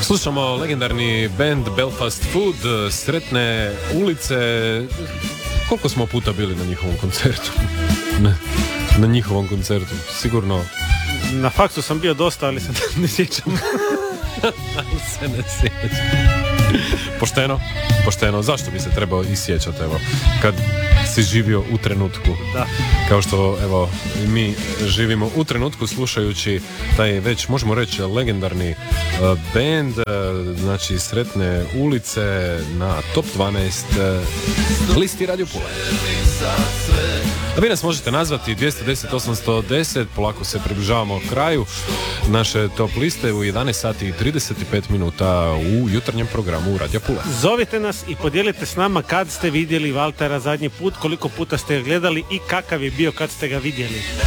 Slušamo legendarni band Belfast Food, Sretne ulice. Koliko smo puta bili na njihovom koncertu? Na njihovom koncertu, sigurno. Na faksu sam bio dosta, ali se ne sjećam. Ali se ne sjećam. Pošteno. Zašto bi se trebao isjećati, evo, kad si živio u trenutku? Da. Kao što, evo, mi živimo u trenutku slušajući taj već, možemo reći, legendarni band, znači Sretne ulice na Top 12 listi Radio Pula. A vi nas možete nazvati 210 810, polako se približavamo kraju naše top liste u 11 sati i 35 minuta u jutarnjem programu Radio Pula. Zovite nas i podijelite s nama kad ste vidjeli Valtera zadnji put, koliko puta ste ga gledali i kakav je bio kad ste ga vidjeli.